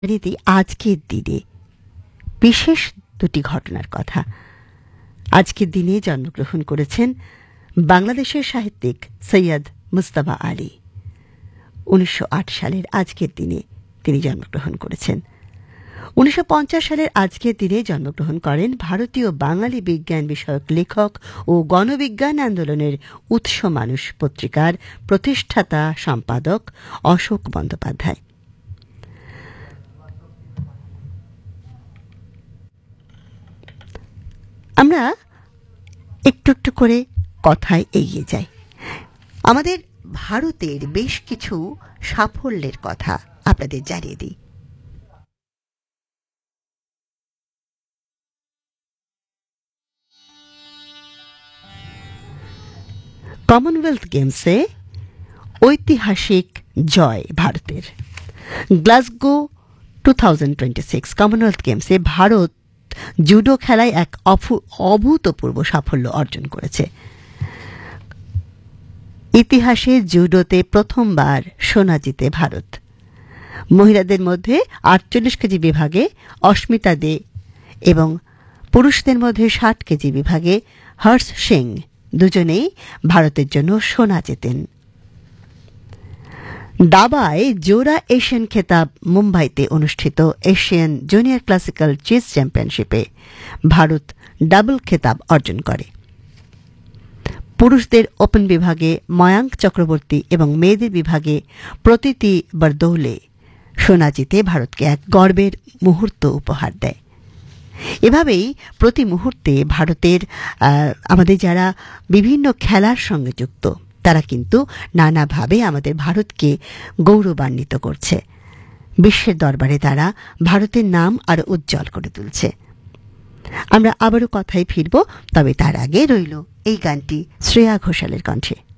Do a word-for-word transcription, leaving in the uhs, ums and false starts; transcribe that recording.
রীতি আজকের দিনে বিশেষ দুটি ঘটনার কথা। আজকের দিনে জন্মগ্রহণ করেছেন বাংলাদেশের সাহিত্যিক সৈয়দ মুজতবা আলী। উনিশশো আট সালের আজকের দিনে তিনি জন্মগ্রহণ করেছেন। উনিশশো পঞ্চাশ সালের আজকের দিনে জন্মগ্রহণ করেন ভারতীয় বাঙালি বিজ্ঞান বিষয়ক লেখক ও গণবিজ্ঞান আন্দোলনের উৎস মানুষ পত্রিকার প্রতিষ্ঠাতা সম্পাদক অশোক বন্দ্যোপাধ্যায়। আমরা একটু একটু করে কথায় এগিয়ে যাই। আমাদের ভারতের বেশ কিছু সাফল্যের কথা আপনাদের জানিয়ে দিই। কমনওয়েলথ গেমসে ঐতিহাসিক জয় ভারতের। Glasgow two thousand twenty six Commonwealth গেমসে ভারত জুডো খেলায় এক অভূতপূর্ব সাফল্য অর্জন করেছে। ইতিহাসে জুডোতে প্রথমবার সোনা জিতে ভারত। মহিলাদের মধ্যে আটচল্লিশ কেজি বিভাগে অস্মিতা দে এবং পুরুষদের মধ্যে ষাট কেজি বিভাগে হর্ষ সিং দুজনেই ভারতের জন্য সোনা জেতেন। দাবায় জোড়া এশিয়ান খেতাব মুম্বাইতে অনুষ্ঠিত এশিয়ান জুনিয়র ক্লাসিক্যাল চেস চ্যাম্পিয়নশিপে ভারত ডাবল খেতাব অর্জন করে। পুরুষদের ওপেন বিভাগে ময়াঙ্ক চক্রবর্তী এবং মেয়েদের বিভাগে প্রতীতি বরদৌলে সোনা জিতে ভারতকে এক গর্বের মুহূর্ত উপহার দেয়। এভাবেই প্রতি মুহূর্তে ভারতের আমাদের যারা বিভিন্ন খেলার সঙ্গে যুক্ত তারা কিন্তু নানাভাবে আমাদের ভারতকে গৌরবান্বিত করছে। বিশ্বের দরবারে তারা ভারতের নাম আরো উজ্জ্বল করে তুলছে। আমরা আবারও কথায় ফিরব, তবে তার আগে রইল এই গানটি শ্রেয়া ঘোষালের কণ্ঠে।